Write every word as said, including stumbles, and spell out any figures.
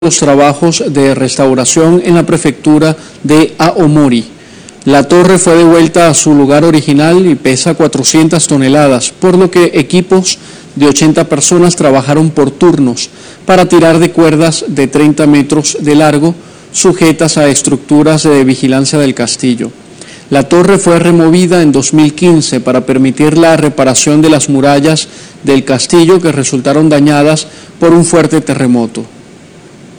los trabajos de restauración en la prefectura de Aomori. La torre fue devuelta a su lugar original y pesa cuatrocientas toneladas, por lo que equipos de ochenta personas trabajaron por turnos para tirar de cuerdas de treinta metros de largo sujetas a estructuras de vigilancia del castillo. La torre fue removida en dos mil quince para permitir la reparación de las murallas del castillo que resultaron dañadas por un fuerte terremoto.